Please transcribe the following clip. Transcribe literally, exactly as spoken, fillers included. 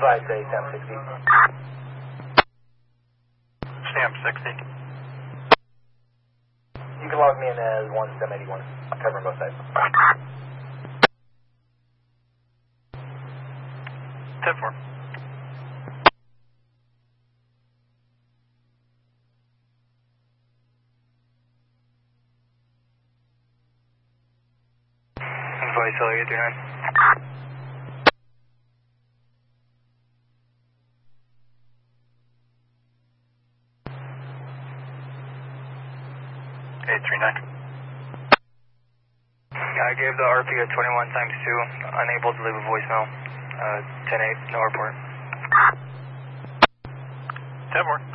Advise say Stamp sixty. Stamp sixty. You can log me in as one Stem eighty-one. I'm covering both sides. ten four. Advise L eight three nine. eight three nine. I gave the R P a twenty-one times two, unable to leave a voicemail. Uh, ten eight, no report. ten four.